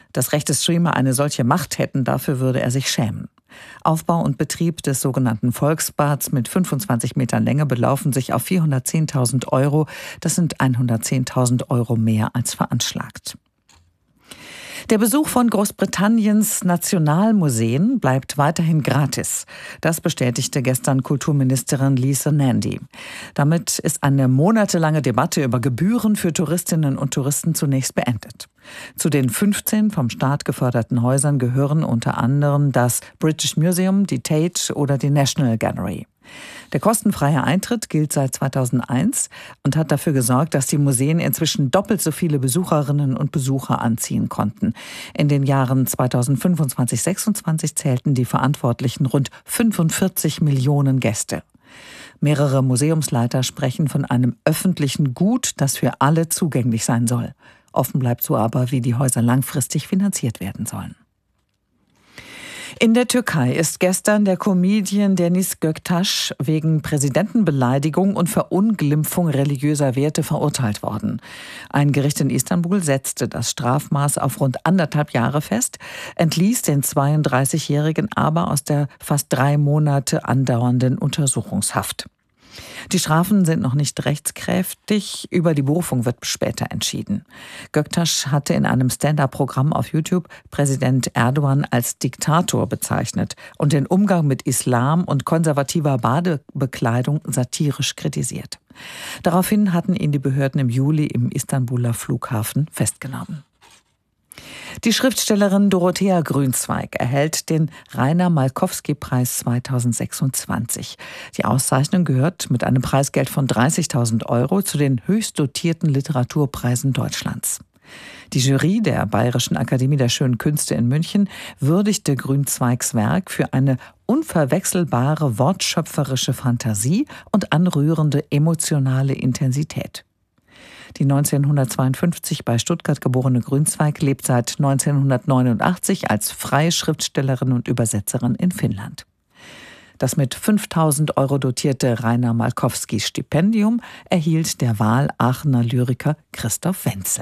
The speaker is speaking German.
Dass rechte Streamer eine solche Macht hätten, dafür würde er sich schämen. Aufbau und Betrieb des sogenannten Volksbads mit 25 Metern Länge belaufen sich auf 410.000 Euro. Das sind 110.000 Euro mehr als veranschlagt. Der Besuch von Großbritanniens Nationalmuseen bleibt weiterhin gratis. Das bestätigte gestern Kulturministerin Lisa Nandy. Damit ist eine monatelange Debatte über Gebühren für Touristinnen und Touristen zunächst beendet. Zu den 15 vom Staat geförderten Häusern gehören unter anderem das British Museum, die Tate oder die National Gallery. Der kostenfreie Eintritt gilt seit 2001 und hat dafür gesorgt, dass die Museen inzwischen doppelt so viele Besucherinnen und Besucher anziehen konnten. In den Jahren 2025-26 zählten die Verantwortlichen rund 45 Millionen Gäste. Mehrere Museumsleiter sprechen von einem öffentlichen Gut, das für alle zugänglich sein soll. Offen bleibt so aber, wie die Häuser langfristig finanziert werden sollen. In der Türkei ist gestern der Comedian Deniz Göktaş wegen Präsidentenbeleidigung und Verunglimpfung religiöser Werte verurteilt worden. Ein Gericht in Istanbul setzte das Strafmaß auf rund 1,5 Jahre fest, entließ den 32-Jährigen aber aus der fast 3 Monate andauernden Untersuchungshaft. Die Strafen sind noch nicht rechtskräftig, über die Berufung wird später entschieden. Göktaş hatte in einem Stand-up-Programm auf YouTube Präsident Erdogan als Diktator bezeichnet und den Umgang mit Islam und konservativer Badebekleidung satirisch kritisiert. Daraufhin hatten ihn die Behörden im Juli im Istanbuler Flughafen festgenommen. Die Schriftstellerin Dorothea Grünzweig erhält den Rainer-Malkowski-Preis 2026. Die Auszeichnung gehört mit einem Preisgeld von 30.000 Euro zu den höchst dotierten Literaturpreisen Deutschlands. Die Jury der Bayerischen Akademie der Schönen Künste in München würdigte Grünzweigs Werk für eine unverwechselbare wortschöpferische Fantasie und anrührende emotionale Intensität. Die 1952 bei Stuttgart geborene Grünzweig lebt seit 1989 als freie Schriftstellerin und Übersetzerin in Finnland. Das mit 5.000 Euro dotierte Rainer-Malkowski-Stipendium erhielt der Wahl-Aachener Lyriker Christoph Wenzel.